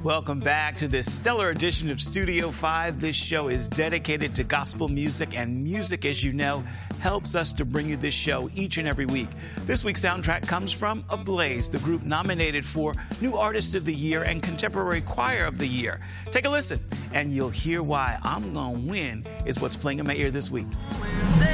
Welcome back to this stellar edition of Studio 5. This show is dedicated to gospel music, and music, as you know, helps us to bring you this show each and every week. This week's soundtrack comes from Ablaze, the group nominated for New Artist of the Year and Contemporary Choir of the Year. Take a listen, and you'll hear why I'm Gonna Win is what's playing in my ear this week. Wednesday.